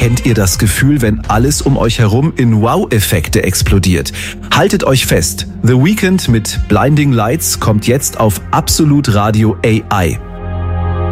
Kennt ihr das Gefühl, wenn alles um euch herum in Wow-Effekte explodiert? Haltet euch fest, The Weeknd mit Blinding Lights kommt jetzt auf Absolut Radio AI.